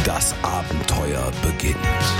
Das Abenteuer beginnt.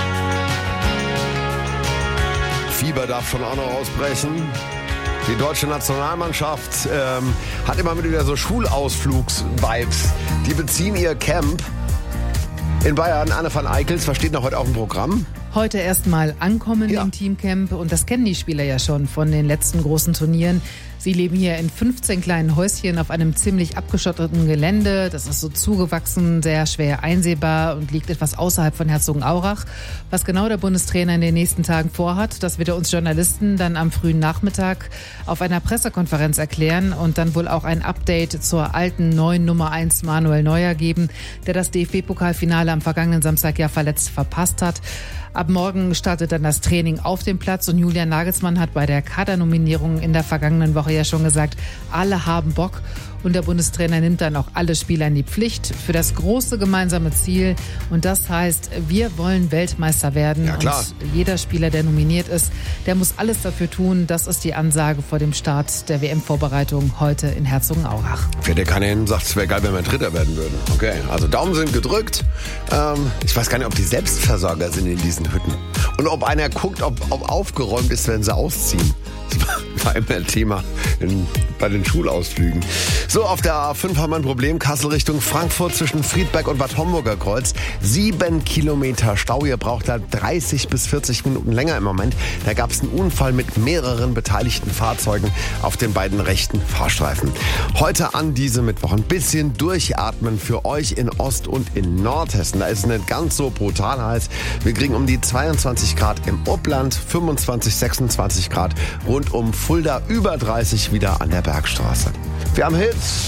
Fieber darf schon auch noch ausbrechen. Die deutsche Nationalmannschaft hat immer wieder so Schulausflugs-Vibes. Die beziehen ihr Camp in Bayern. Anne van Eickels, was steht noch heute auf dem Programm? Heute erstmal ankommen im Teamcamp. Und das kennen die Spieler ja schon von den letzten großen Turnieren. Sie leben hier in 15 kleinen Häuschen auf einem ziemlich abgeschotteten Gelände. Das ist so zugewachsen, sehr schwer einsehbar und liegt etwas außerhalb von Herzogenaurach. Was genau der Bundestrainer in den nächsten Tagen vorhat, das wird er uns Journalisten dann am frühen Nachmittag auf einer Pressekonferenz erklären und dann wohl auch ein Update zur alten neuen Nummer 1 Manuel Neuer geben, der das DFB-Pokalfinale am vergangenen Samstag ja verletzt verpasst hat. Ab morgen startet dann das Training auf dem Platz und Julian Nagelsmann hat bei der Kadernominierung in der vergangenen Woche ja schon gesagt, alle haben Bock. Und der Bundestrainer nimmt dann auch alle Spieler in die Pflicht für das große gemeinsame Ziel. Und das heißt, wir wollen Weltmeister werden. Ja, klar. Und jeder Spieler, der nominiert ist, der muss alles dafür tun. Das ist die Ansage vor dem Start der WM-Vorbereitung heute in Herzogenaurach. Fährt ja keiner hin und sagt, es wäre geil, wenn wir Dritter werden würden. Okay, also Daumen sind gedrückt. Ich weiß gar nicht, ob die Selbstversorger sind in diesen Hütten. Und ob einer guckt, ob aufgeräumt ist, wenn sie ausziehen. Das war immer ein Thema bei den Schulausflügen. So, auf der A5 haben wir ein Problem. Kassel Richtung Frankfurt zwischen Friedberg und Bad Homburger Kreuz. 7 Kilometer Stau. Ihr braucht da 30 bis 40 Minuten länger im Moment. Da gab es einen Unfall mit mehreren beteiligten Fahrzeugen auf den beiden rechten Fahrstreifen. Heute an diesem Mittwoch ein bisschen durchatmen für euch in Ost- und in Nordhessen. Da ist es nicht ganz so brutal heiß. Wir kriegen um die 22 Grad im Upland, 25, 26 Grad rund um Fulda, über 30 wieder an der Bergstraße. Wir haben Hits.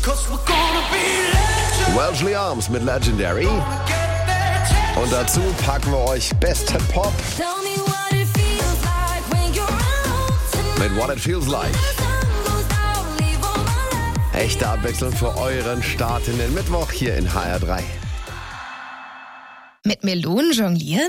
Wellesley Arms mit Legendary. Und dazu packen wir euch Beste Pop mit What It Feels Like. Echte Abwechslung für euren Start in den Mittwoch hier in HR3. Mit Melonen jonglieren?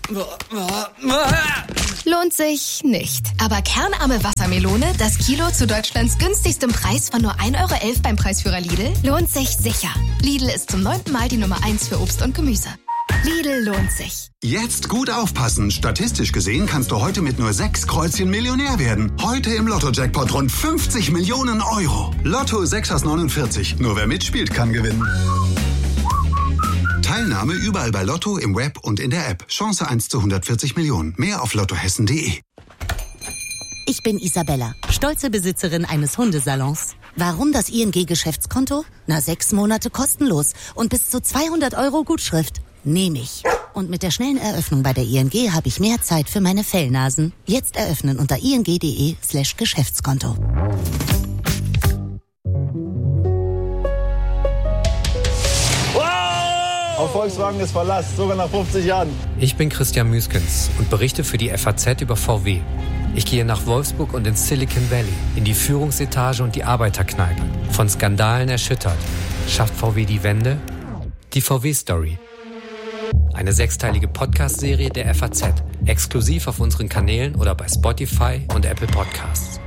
Lohnt sich nicht. Aber kernarme Wassermelone, das Kilo zu Deutschlands günstigstem Preis von nur 1,11 € beim Preisführer Lidl, lohnt sich sicher. Lidl ist zum 9. Mal die Nummer 1 für Obst und Gemüse. Lidl lohnt sich. Jetzt gut aufpassen. Statistisch gesehen kannst du heute mit nur 6 Kreuzchen Millionär werden. Heute im Lotto-Jackpot rund 50 Millionen €. Lotto 6 aus 49. Nur wer mitspielt, kann gewinnen. Teilnahme überall bei Lotto, im Web und in der App. Chance 1 zu 140 Millionen. Mehr auf lottohessen.de. Ich bin Isabella, stolze Besitzerin eines Hundesalons. Warum das ING-Geschäftskonto? 6 Monate kostenlos und bis zu 200 € Gutschrift. Nehme ich. Und mit der schnellen Eröffnung bei der ING habe ich mehr Zeit für meine Fellnasen. Jetzt eröffnen unter ing.de/Geschäftskonto. Auf Volkswagen ist Verlass, sogar nach 50 Jahren. Ich bin Christian Müskens und berichte für die FAZ über VW. Ich gehe nach Wolfsburg und ins Silicon Valley, in die Führungsetage und die Arbeiterkneipe. Von Skandalen erschüttert. Schafft VW die Wende? Die VW-Story. Eine 6-teilige Podcast-Serie der FAZ. Exklusiv auf unseren Kanälen oder bei Spotify und Apple Podcasts.